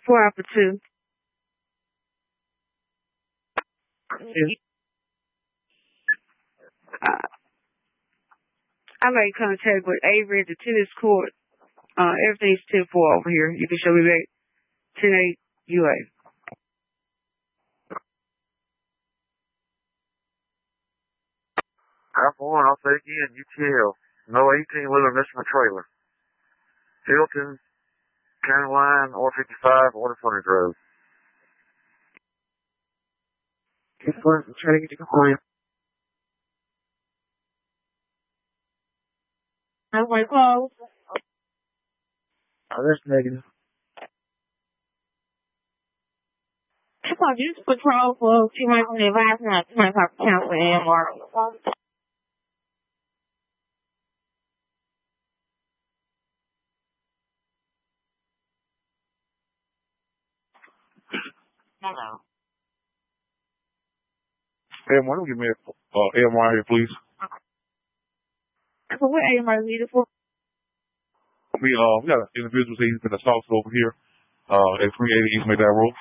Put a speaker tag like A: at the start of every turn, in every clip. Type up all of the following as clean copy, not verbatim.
A: 4 out for 2. I made contact with Avery at the tennis court. Everything's 10-4 over here. You can show me back 10-8 UA.
B: Alpha 1, I'll say again, UTL. No 18 wheeler missing the trailer. Hilton, County Line, or 55, Order Frontage Road.
A: Just trying to get you going. I'm like, oh, that's negative. Come on, just patrol for she might be advising us to make our count for AMR. Hello.
C: AMR, give me a AMR here, please.
A: So what AMR is needed for?
C: We got an individual saying he's been assaulted over here at 380 East Medad Road.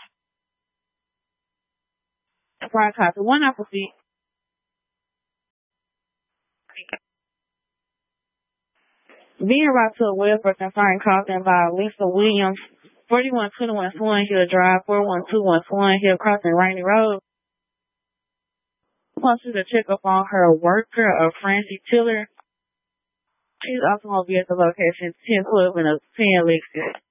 A: Right, copy. 1 out for feet. Being brought to a welfare concern caused by Lisa Williams, 4121 Swan Hill Drive, 4121 Swan Hill Crossing, Rainy Road. Wants you to check up on her worker, Francie Tiller. She's also going to be at the location 1012 and 10 Lexus.